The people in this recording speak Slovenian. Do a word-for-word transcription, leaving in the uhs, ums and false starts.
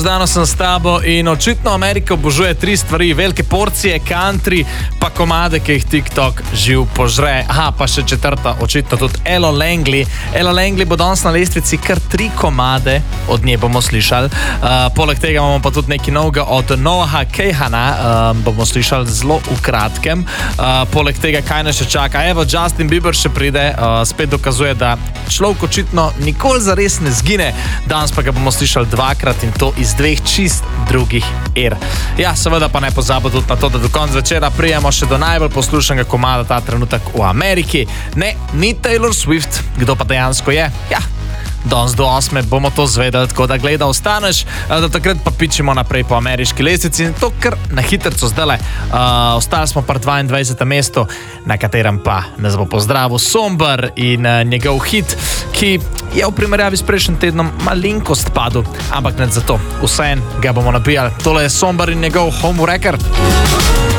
Danes sem s tabo in očitno Amerika obožuje tri stvari, velike porcije, country, pa komade, ki jih TikTok živ požre. Aha, pa še četrta, očitno tudi Ella Langley. Ella Langley bo danes na lestvici kar tri komade, od nje bomo slišali. Uh, poleg tega imamo pa tudi nekaj novega od Noaha Kahana, uh, bomo slišali zelo v kratkem. Uh, poleg tega, kaj nas še čaka? Evo, Justin Bieber še pride, uh, spet dokazuje, da človek očitno nikoli zares ne zgine. Danes pa ga bomo slišali dvakrat in to iz dveh čist drugih er. Ja, seveda pa ne pozabo tudi na to, da do konca večera prijemo še do najbolj poslušanega komada ta trenutek v Ameriki. Ne, ni Taylor Swift, kdo pa dejansko je? Ja, danes do osme bomo to zvedeli, tako da gleda ostaneš, do takrat pa pičimo naprej po ameriški lestvici in to kar na hitrco zdajle. Uh, ostali smo pa dvaindvajsetem mestu, na katerem pa nas bo pozdravil Somber in uh, njegov hit, ki je v primerjavi s prejšnjim tednom malenkost padel, ampak ne zato. Vseeno ga bomo nabijali. Tole je Somber in njegov Home Record.